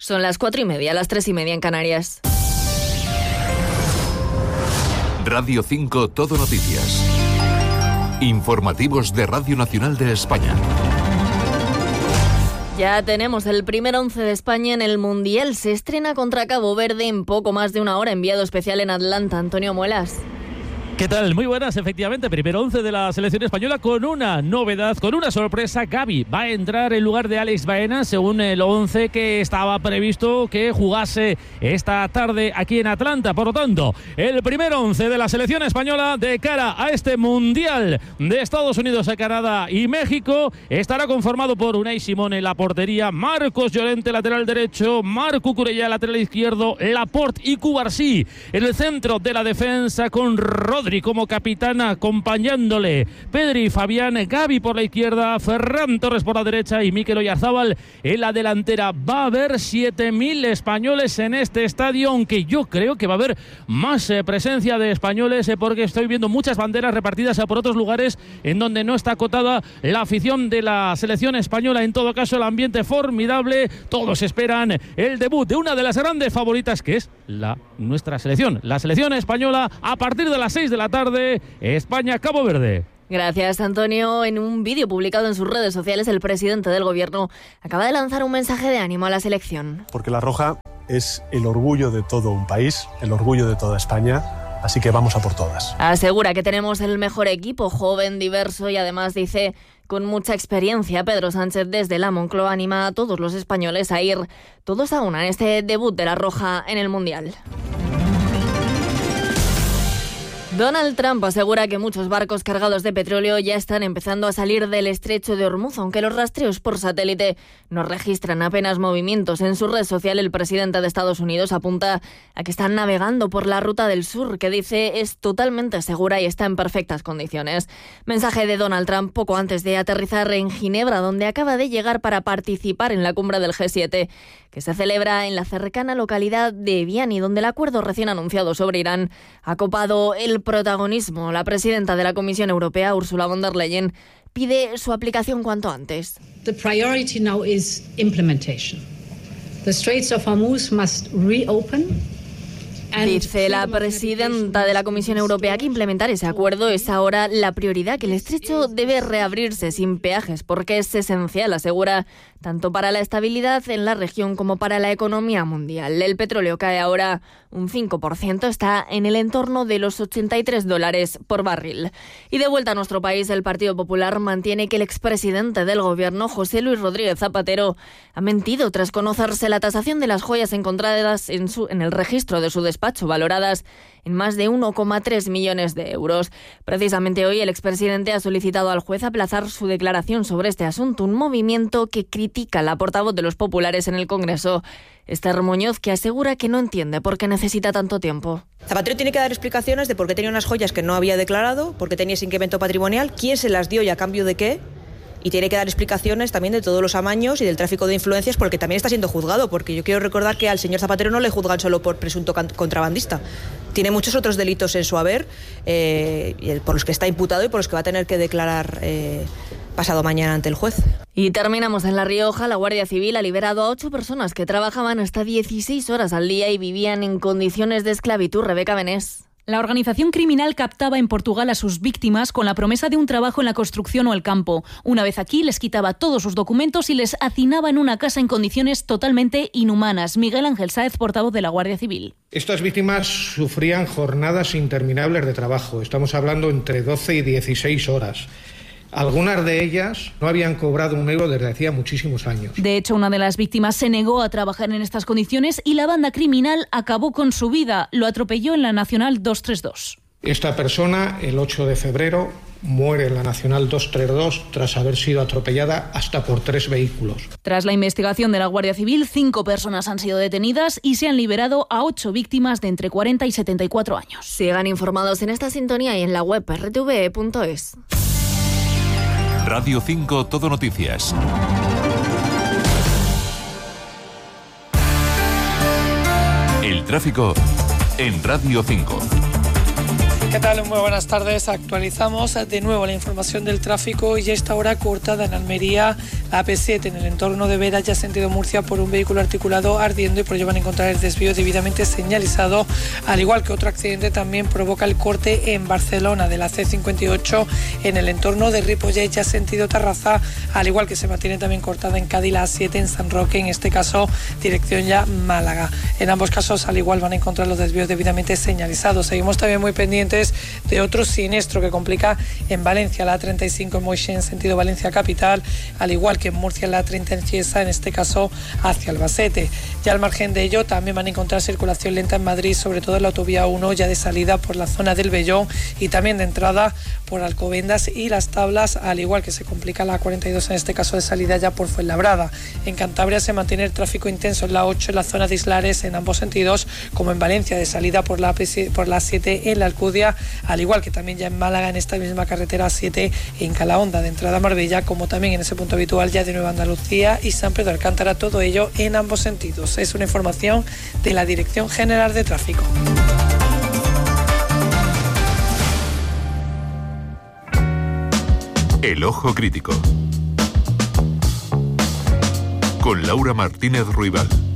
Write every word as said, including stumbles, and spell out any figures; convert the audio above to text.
Son las cuatro y media, las tres y media en Canarias. Radio cinco Todo Noticias. Informativos de Radio Nacional de España. Ya tenemos el primer once de España en el Mundial. Se estrena contra Cabo Verde en poco más de una hora. Enviado especial en Atlanta, Antonio Muelas. ¿Qué tal? Muy buenas, efectivamente. Primer once de la selección española con una novedad, con una sorpresa. Gavi va a entrar en lugar de Alex Baena, según el once que estaba previsto que jugase esta tarde aquí en Atlanta. Por lo tanto, el primer once de la selección española de cara a este Mundial de Estados Unidos, Canadá y México estará conformado por Unai Simón en la portería, Marcos Llorente lateral derecho, Marco Cucurella lateral izquierdo, Laporte y Cubarsí en el centro de la defensa, con Rodri como capitana acompañándole, Pedri, Fabián, Gavi por la izquierda, Ferran Torres por la derecha y Mikel Oyarzabal en la delantera. Va a haber siete mil españoles en este estadio, aunque yo creo que va a haber más eh, presencia de españoles eh, porque estoy viendo muchas banderas repartidas eh, por otros lugares en donde no está acotada la afición de la selección española. En todo caso, el ambiente formidable, todos esperan el debut de una de las grandes favoritas, que es la nuestra selección, la selección española, a partir de las seis de la tarde, España-Cabo Verde. Gracias, Antonio. En un vídeo publicado en sus redes sociales, el presidente del gobierno acaba de lanzar un mensaje de ánimo a la selección. Porque la roja es el orgullo de todo un país, el orgullo de toda España, así que vamos a por todas. Asegura que tenemos el mejor equipo, joven, diverso y además dice con mucha experiencia. Pedro Sánchez desde la Moncloa anima a todos los españoles a ir todos a una en este debut de la roja en el Mundial. Donald Trump asegura que muchos barcos cargados de petróleo ya están empezando a salir del estrecho de Hormuz, aunque los rastreos por satélite no registran apenas movimientos. En su red social, el presidente de Estados Unidos apunta a que están navegando por la ruta del sur, que dice es totalmente segura y está en perfectas condiciones. Mensaje de Donald Trump poco antes de aterrizar en Ginebra, donde acaba de llegar para participar en la cumbre del G siete, que se celebra en la cercana localidad de Viani, donde el acuerdo recién anunciado sobre Irán ha copado el protagonismo. La presidenta de la Comisión Europea, Ursula von der Leyen, pide su aplicación cuanto antes. The priority now is implementation. The Straits of Hormuz must reopen. Dice la presidenta de la Comisión Europea que implementar ese acuerdo es ahora la prioridad, que el estrecho debe reabrirse sin peajes porque es esencial, asegura, tanto para la estabilidad en la región como para la economía mundial. El petróleo cae ahora un cinco por ciento, está en el entorno de los ochenta y tres dólares por barril. Y de vuelta a nuestro país, el Partido Popular mantiene que el expresidente del gobierno, José Luis Rodríguez Zapatero, ha mentido tras conocerse la tasación de las joyas encontradas en, su, en el registro de su despacho, valoradas en más de uno coma tres millones de euros. Precisamente hoy el expresidente ha solicitado al juez aplazar su declaración sobre este asunto, un movimiento que critica la portavoz de los populares en el Congreso, Esther Muñoz, que asegura que no entiende por qué necesita tanto tiempo. Zapatero tiene que dar explicaciones de por qué tenía unas joyas que no había declarado, por qué tenía ese incremento patrimonial, quién se las dio y a cambio de qué. Y tiene que dar explicaciones también de todos los amaños y del tráfico de influencias, porque también está siendo juzgado, porque yo quiero recordar que al señor Zapatero no le juzgan solo por presunto contrabandista. Tiene muchos otros delitos en su haber, eh, por los que está imputado y por los que va a tener que declarar eh, pasado mañana ante el juez. Y terminamos en La Rioja. La Guardia Civil ha liberado a ocho personas que trabajaban hasta dieciséis horas al día y vivían en condiciones de esclavitud. Rebeca Benés. La organización criminal captaba en Portugal a sus víctimas con la promesa de un trabajo en la construcción o el campo. Una vez aquí, les quitaba todos sus documentos y les hacinaba en una casa en condiciones totalmente inhumanas. Miguel Ángel Sáez, portavoz de la Guardia Civil. Estas víctimas sufrían jornadas interminables de trabajo. Estamos hablando entre doce y dieciséis horas. Algunas de ellas no habían cobrado un euro desde hacía muchísimos años. De hecho, una de las víctimas se negó a trabajar en estas condiciones y la banda criminal acabó con su vida. Lo atropelló en la Nacional doscientos treinta y dos. Esta persona, el ocho de febrero, muere en la Nacional doscientos treinta y dos tras haber sido atropellada hasta por tres vehículos. Tras la investigación de la Guardia Civil, cinco personas han sido detenidas y se han liberado a ocho víctimas de entre cuarenta y setenta y cuatro años. Sigan informados en esta sintonía y en la web erre te ve punto es. Radio cinco Todo Noticias. El tráfico en Radio cinco. ¿Qué tal? Muy buenas tardes. Actualizamos de nuevo la información del tráfico y a esta hora cortada en Almería, la A P siete en el entorno de Vera, ya sentido Murcia, por un vehículo articulado ardiendo y por ello van a encontrar el desvío debidamente señalizado, al igual que otro accidente también provoca el corte en Barcelona de la C cincuenta y ocho en el entorno de Ripollet, ya sentido Tarrasa, al igual que se mantiene también cortada en Cádiz la A siete en San Roque, en este caso dirección ya Málaga. En ambos casos al igual van a encontrar los desvíos debidamente señalizados. Seguimos también muy pendientes de otro siniestro que complica en Valencia, la A treinta y cinco en Moixent en sentido Valencia capital, al igual que en Murcia la A treinta en Cieza, en este caso hacia Albacete. Ya al margen de ello también van a encontrar circulación lenta en Madrid, sobre todo en la autovía uno, ya de salida por la zona del Vellón y también de entrada por Alcobendas y Las Tablas, al igual que se complica la A cuarenta y dos, en este caso de salida ya por Fuenlabrada. En Cantabria se mantiene el tráfico intenso en la ocho en la zona de Islares en ambos sentidos, como en Valencia de salida por la, por la siete en la Alcudia, al igual que también ya en Málaga en esta misma carretera siete en Calahonda de entrada a Marbella, como también en ese punto habitual ya de Nueva Andalucía y San Pedro Alcántara, todo ello en ambos sentidos. Es una información de la Dirección General de Tráfico. El Ojo Crítico con Laura Martínez Ruibal.